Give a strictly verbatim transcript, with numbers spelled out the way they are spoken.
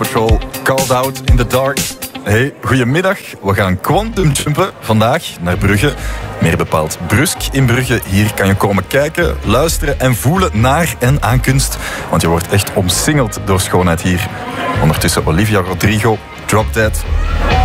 Patrol, Called Out in the Dark. Hey, goedemiddag. We gaan quantum jumpen vandaag naar Brugge. Meer bepaald Brusk in Brugge. Hier kan je komen kijken, luisteren en voelen naar en aan kunst. Want je wordt echt omsingeld door schoonheid hier. Ondertussen Olivia Rodrigo, Drop Dead.